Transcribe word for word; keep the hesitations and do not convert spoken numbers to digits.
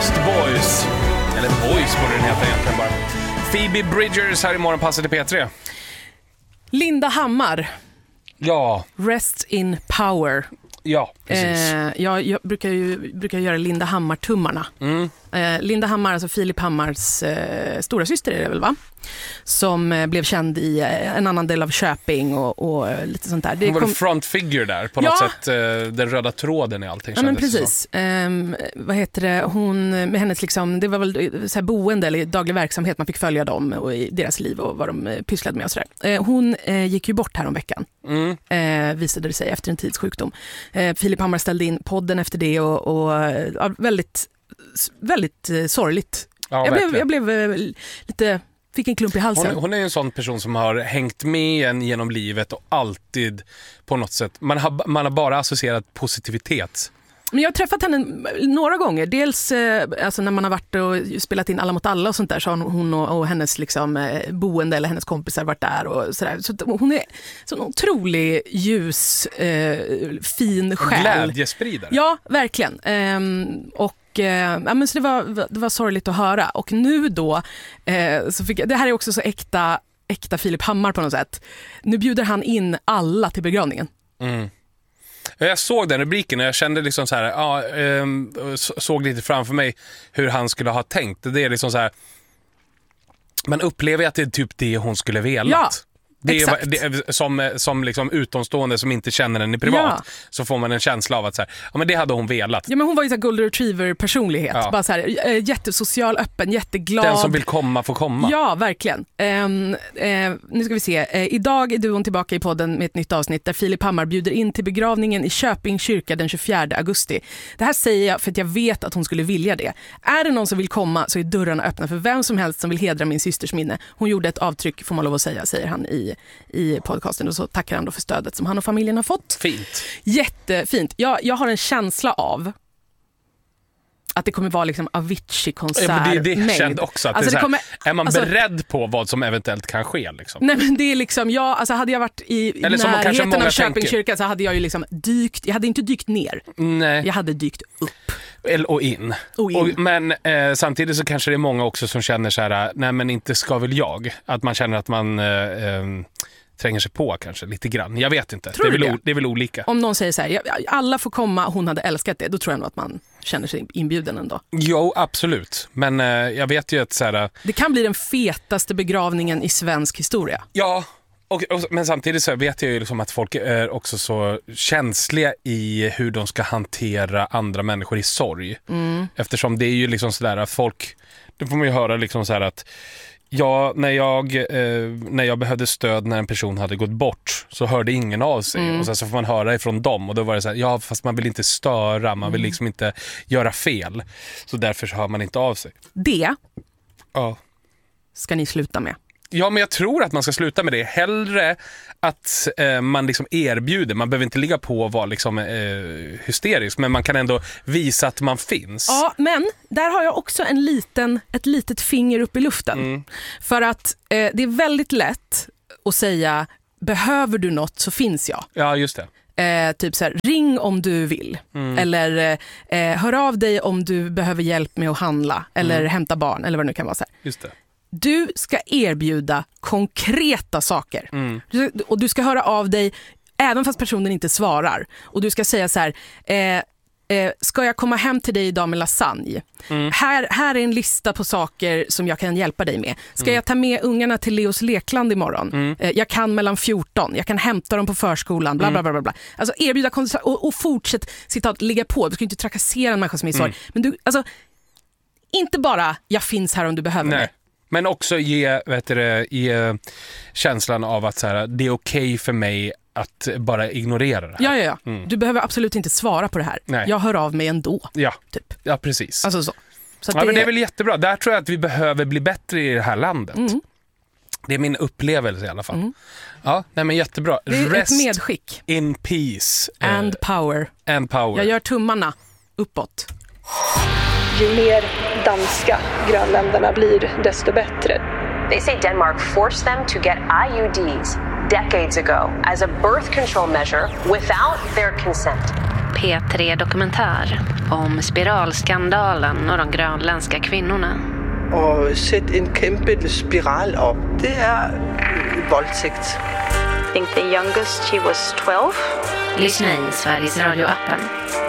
Lost Boys. Eller Boys borde den heta egentligen bara. Phoebe Bridgers här i Morgonpasset i P tre. Linda Hammar. Ja. Rest in power. Ja, precis. Eh, jag, jag brukar ju brukar göra Linda Hammar-tummarna. Mm. Eh, Linda Hammar, alltså Filip Hammars eh, stora syster är det väl, va? Som eh, blev känd i eh, en annan del av Köping och, och lite sånt där. Det Hon var kom... front figure där, på ja. något sätt. Eh, den röda tråden i allting. Ja, men precis. Eh, vad heter det? Hon, med hennes liksom, det var väl så här boende eller daglig verksamhet, man fick följa dem och i deras liv och vad de eh, pysslade med och sådär. Eh, hon eh, gick ju bort här om veckan. Mm. Eh, visade det sig efter en tids sjukdom. Eh, Filip Hammar ställde in podden efter det och, och ja, väldigt väldigt eh, sorgligt. Ja, jag, blev, jag blev eh, lite, fick en klump i halsen. Hon, hon är en sån person som har hängt med en genom livet och alltid på något sätt, man har, man har bara associerat positivitet. Men jag har träffat henne några gånger. Dels eh, alltså när man har varit och spelat in Alla mot alla och sånt där, så har hon och, och hennes liksom, eh, boende eller hennes kompisar varit där och sådär. Så hon är så en otrolig ljus, eh, fin själ. Glädjespridare. Ja, verkligen. Ehm, och Ja, men så det var, det var sorgligt att höra. Och nu då eh, så fick jag, det här är också så äkta, äkta Filip Hammar på något sätt. Nu bjuder han in alla till begravningen. Mm. Jag såg den rubriken och jag kände liksom så här, ja, eh, såg lite framför mig hur han skulle ha tänkt. Det är liksom så här, man upplever att det är typ det hon skulle velat. Ja. Det är, det är, som som liksom utomstående som inte känner henne privat, ja. Så får man en känsla av att så här, ja, men det hade hon velat. Ja, men hon var ju så här golden retriever personlighet, ja. Bara så här, jättesocial, öppen, jätteglad. Den som vill komma får komma. Ja, verkligen. Um, uh, nu ska vi se. Uh, idag är duon tillbaka i podden med ett nytt avsnitt där Filip Hammar bjuder in till begravningen i Köping kyrka den tjugofjärde augusti. Det här säger jag för att jag vet att hon skulle vilja det. Är det någon som vill komma så är dörrarna öppna för vem som helst som vill hedra min systers minne. Hon gjorde ett avtryck, får man lov att säga, säger han i i podcasten, och så tackar han då för stödet som han och familjen har fått. Fint. Jättefint. Jag, jag har en känsla av att det kommer vara liksom Avicii-konsert. Ja, det det jag kände också. Att alltså, det är, det kommer, är man alltså, beredd på vad som eventuellt kan ske? Liksom? Nej, men det är liksom, jag, alltså hade jag varit i Eller närheten av Köping tänker. kyrka så hade jag ju liksom dykt, jag hade inte dykt ner. Nej. Jag hade dykt upp. Och in. Och in. Och, men eh, samtidigt så kanske det är många också som känner så här, nej men inte ska väl jag. Att man känner att man eh, eh, tränger sig på kanske lite grann. Jag vet inte. Det är, väl det? O, det är väl olika. Om någon säger så här, alla får komma, hon hade älskat det, då tror jag nog att man känner sig inbjuden ändå. Jo, absolut. Men eh, jag vet ju att så här, det kan bli den fetaste begravningen i svensk historia. Ja, och, och, men samtidigt så vet jag ju liksom att folk är också så känsliga i hur de ska hantera andra människor i sorg. Mm. Eftersom det är ju liksom sådär att folk, då får man ju höra liksom så här att ja, när jag, eh, när jag behövde stöd när en person hade gått bort så hörde ingen av sig. Mm. Och sen så får man höra ifrån dem och då var det så här, ja fast man vill inte störa, man vill mm. liksom inte göra fel. Så därför så hör man inte av sig. Det ja. ska ni sluta med. Ja, men jag tror att man ska sluta med det. Hellre att eh, man liksom erbjuder. Man behöver inte ligga på och vara liksom, eh, hysterisk. Men man kan ändå visa att man finns. Ja, men där har jag också en liten, ett litet finger upp i luften. Mm. För att eh, det är väldigt lätt att säga, behöver du något så finns jag. Ja, just det. Eh, typ så här, ring om du vill. Mm. Eller eh, hör av dig om du behöver hjälp med att handla. Eller mm. hämta barn, eller vad det nu kan vara så här. Just det. Du ska erbjuda konkreta saker. Mm. Och du ska höra av dig även fast personen inte svarar. Och du ska säga så här, eh, eh, ska jag komma hem till dig idag med lasagne? Mm. Här, här är en lista på saker som jag kan hjälpa dig med. Ska mm. jag ta med ungarna till Leos lekland imorgon? Mm. Eh, jag kan mellan fjorton. Jag kan hämta dem på förskolan. Bla, bla, bla, bla, bla. Alltså erbjuda och, och fortsätt citat, ligga på. Du ska inte trakassera en människa som är i sorg. Mm. Men du, alltså, inte bara jag finns här om du behöver Nej. mig. Men också ge, vet du, ge känslan av att så här, det är okej för mig att bara ignorera det här. Ja, ja, ja. Mm. Du behöver absolut inte svara på det här. Nej. Jag hör av mig ändå. Ja, typ. Ja precis. Alltså så. så ja, det... men det är väl jättebra. Där tror jag att vi behöver bli bättre i det här landet. Mm. Det är min upplevelse i alla fall. Mm. Ja, nej men jättebra. Det är Rest ett medskick. In peace. And power. And power. Jag gör tummarna uppåt. Ju mer danska grönländerna blir, desto bättre. They say Denmark forced them to get I U Ds decades ago as a birth control measure without their consent. P tre Dokumentär om spiralskandalen och de grönländska kvinnorna. Och sätt en kæmpe spiral upp. Det är våldtäkt. I think the youngest she was twelve. Lyssna i Sveriges Radio-appen.